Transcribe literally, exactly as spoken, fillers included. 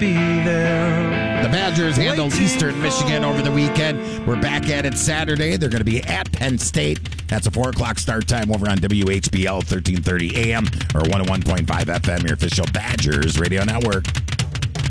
be there. The Badgers handled Eastern Michigan over the weekend. We're back at it Saturday. They're going to be at Penn State. That's a four o'clock start time over on W H B L thirteen thirty A M or one oh one point five F M, your official Badgers radio network.